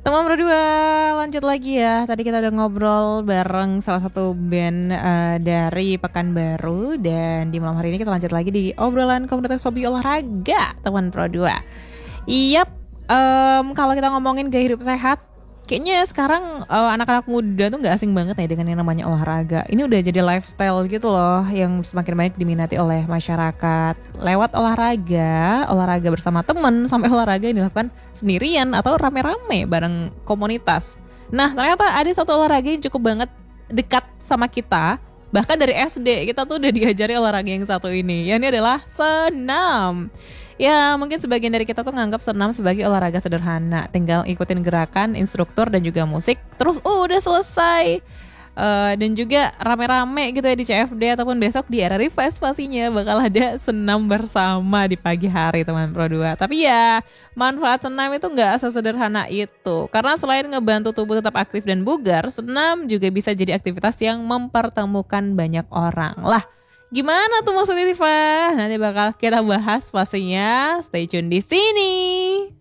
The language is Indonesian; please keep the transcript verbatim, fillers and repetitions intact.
Teman berdua, lanjut lagi ya. Tadi kita udah ngobrol bareng salah satu band eh, dari Pekanbaru. Dan di malam hari ini kita lanjut lagi di obrolan komunitas hobi olahraga teman berdua. Yap, em, kalau kita ngomongin gaya hidup sehat, kayaknya sekarang eh, anak-anak muda tuh nggak asing banget ya dengan yang namanya olahraga. Ini udah jadi lifestyle gitu loh, yang semakin banyak diminati oleh masyarakat. Lewat olahraga, olahraga bersama temen, sampai olahraga yang dilakukan sendirian atau rame-rame bareng komunitas. Nah, ternyata ada satu olahraga yang cukup banget dekat sama kita. Bahkan dari S D kita tuh udah diajari olahraga yang satu ini. Ya, ini adalah senam. Ya, mungkin sebagian dari kita tuh nganggap senam sebagai olahraga sederhana. Tinggal ikutin gerakan, instruktur, dan juga musik. Terus uh, udah selesai. Eh, dan juga rame-rame gitu ya di C F D. Ataupun besok di R R I Fest pastinya bakal ada senam bersama di pagi hari teman Pro dua. Tapi ya, manfaat senam itu nggak sesederhana itu. Karena selain ngebantu tubuh tetap aktif dan bugar, senam juga bisa jadi aktivitas yang mempertemukan banyak orang. Lah, gimana tuh maksudnya Tifa? Nanti bakal kita bahas pastinya. Stay tune di sini.